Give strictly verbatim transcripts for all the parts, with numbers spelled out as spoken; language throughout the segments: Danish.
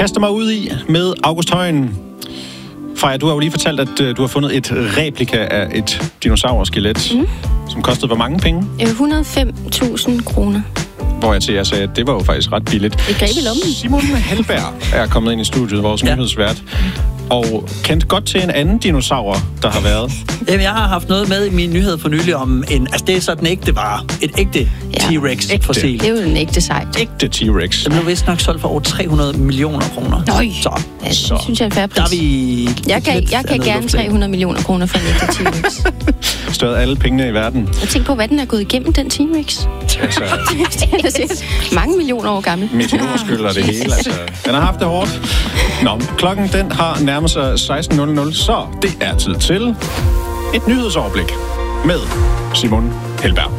kaster mig ud i med August Højen. Freja, du har jo lige fortalt, at uh, du har fundet et replika af et dinosaur-skelet, mm. som kostede hvor mange penge? et hundrede og fem tusind kroner. Hvor jeg til jer sagde, at det var jo faktisk ret billigt. Det greb i lommen. Simon Helberg er kommet ind i studiet, vores ja. nyhedsvært, og kendt godt til en anden dinosaur, der har været. Jamen, jeg har haft noget med i min nyhed for nylig om en... Altså, det er sådan en ægte vare. Et ægte ja. T-Rex-fossil. Det er jo en ægte sejt. Ægte T-Rex. Den blev vist nok solgt for over tre hundrede millioner kroner. Nøj! Så, ja, det så. synes jeg er en fair pris. Der er vi... Jeg kan, jeg kan gerne tre hundrede millioner kroner for en ægte T-Rex. Større alle pengene i verden. Jeg tænker på, hvad den er gået igennem, den T-Rex. Altså... det er mange millioner år gammel. Meteorskyld og det hele, altså. Den har haft det hårdt. Nå, klokken den har nærmet sig seksten nul nul, så det er tid til et nyhedsoverblik med Simon Helberg.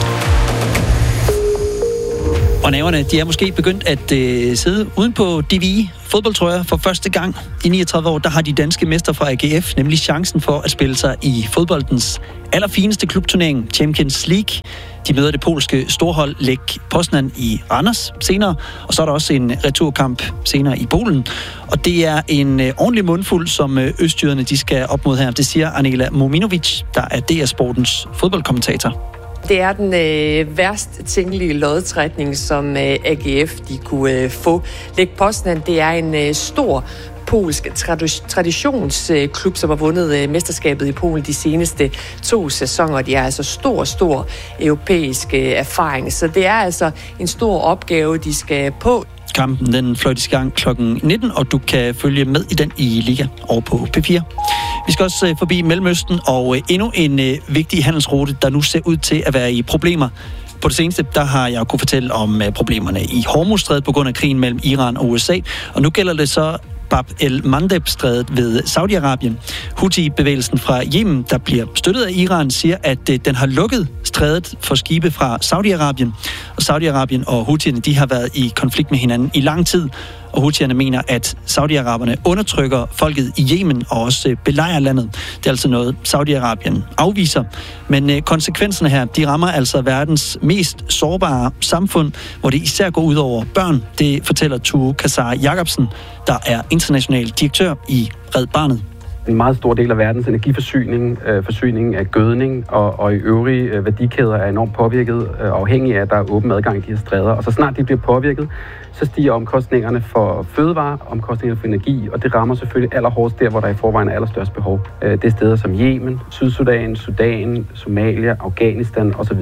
Og næverne, de er måske begyndt at øh, sidde uden på D V I fodboldtrøjer for første gang i niogtredive år. Der har de danske mester fra A G F nemlig chancen for at spille sig i fodboldens allerfineste klubturnering, Champions League. De møder det polske storhold Lech Poznan i Randers senere, og så er der også en returkamp senere i Polen. Og det er en øh, ordentlig mundfuld, som øh, østjyderne de skal op mod her. Det siger Anela Mominovic, der er D R Sportens fodboldkommentator. Det er den øh, værst tænkelige lodtrækning, som øh, A G F de kunne øh, få. Lech Poznan, det er en øh, stor polsk trad- traditionsklub, som har vundet øh, mesterskabet i Polen de seneste to sæsoner. De har altså stor, stor europæisk øh, erfaring, så det er altså en stor opgave, de skal på. Kampen den fløjtes i gang klokken nitten, og du kan følge med i den i Liga over på P fire. Vi skal også forbi Mellemøsten og endnu en vigtig handelsrute, der nu ser ud til at være i problemer. På det seneste, der har jeg kunne fortælle om problemerne i Hormuzstrædet på grund af krigen mellem Iran og U S A, og nu gælder det så Bab el-Mandeb-strædet ved Saudi-Arabien. Houthi-bevægelsen fra Yemen, der bliver støttet af Iran, siger, at den har lukket strædet for skibe fra Saudi-Arabien. Og Saudi-Arabien og Houthierne, de har været i konflikt med hinanden i lang tid. Og Houthierne mener, at Saudi-Araberne undertrykker folket i Yemen og også belejrer landet. Det er altså noget, Saudi-Arabien afviser. Men konsekvenserne her, de rammer altså verdens mest sårbare samfund, hvor det især går ud over børn. Det fortæller Tue Kassar Jacobsen, der er international direktør i Red Barnet. En meget stor del af verdens energiforsyning, øh, forsyning af gødning og, og i øvrige øh, værdikæder er enormt påvirket, øh, afhængig af, at der er åben adgang i de her stræder. Og så snart de bliver påvirket, så stiger omkostningerne for fødevarer, omkostningerne for energi, og det rammer selvfølgelig allerhårdest der, hvor der i forvejen er allerstørst behov. Øh, det er steder som Yemen, Sydsudan, Sudan, Somalia, Afghanistan osv.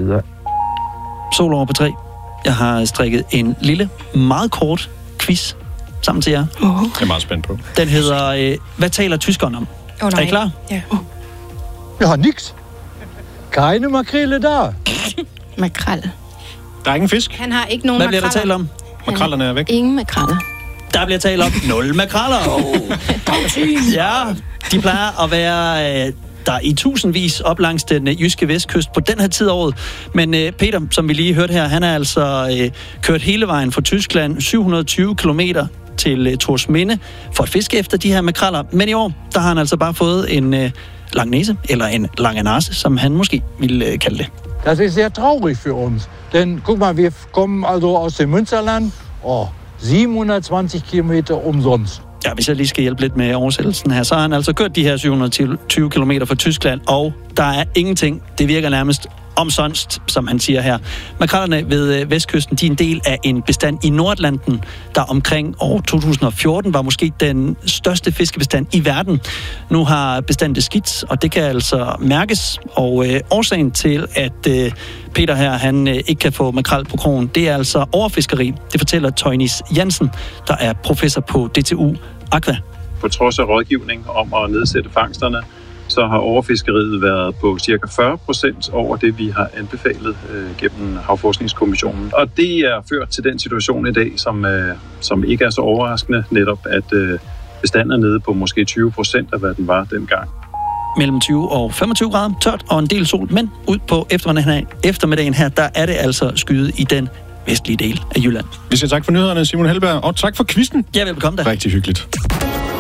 Sol over på tre. Jeg har strikket en lille, meget kort quiz sammen til jer. Uh-huh. Jeg er meget spændt på. Den hedder, øh, hvad taler tyskerne om? Oh, er I klar? Ja. Uh. Ja, nix. Keine makrele der. Makrel. Der er ingen fisk. Han har ikke nogen Hvad bliver der makreller. talt om? Makrellerne er væk. Ingen makreller. Der bliver talt om nul makreller. Oh. Ja, de plejer at være... Øh, der i tusindvis op langs den øh, jyske vestkyst på den her tid af året. Men øh, Peter, som vi lige hørte her, han er altså øh, kørt hele vejen fra Tyskland, syv hundrede og tyve kilometer til øh, Torsminde, for at fiske efter de her makreller. Men i år, der har han altså bare fået en øh, lang næse, eller en lang nase, som han måske ville øh, kalde det. Das ist sehr traurig für uns. Denn guck mal, wir kommen also aus dem Münsterland, og siebenhundredogtyve kilometer umsonst. Ja, hvis jeg lige skal hjælpe lidt med oversættelsen her, så har han altså kørt de her syv hundrede og tyve kilometer fra Tyskland, og der er ingenting. Det virker nærmest omsonst, som han siger her. Makrellerne ved vestkysten, de er en del af en bestand i Nordatlanten, der omkring år to tusind og fjorten var måske den største fiskebestand i verden. Nu har bestanden det skidt, og det kan altså mærkes, og øh, årsagen til, at øh, Peter her, han øh, ikke kan få makrel på krogen, det er altså overfiskeri. Det fortæller Tøjnis Jensen, der er professor på D T U Aqua. På trods af rådgivning om at nedsætte fangsterne, så har overfiskeriet været på cirka fyrre procent over det, vi har anbefalet øh, gennem Havforskningskommissionen. Og det er ført til den situation i dag, som, øh, som ikke er så overraskende, netop at øh, bestanden er nede på måske tyve procent af, hvad den var dengang. Mellem tyve og femogtyve grader, tørt og en del sol, men ud på eftermiddagen, eftermiddagen her, der er det altså skyet i den vestlige del af Jylland. Vi siger tak for nyhederne, Simon Helberg, og tak for quizzen. Ja, velbekomme da. Rigtig hyggeligt.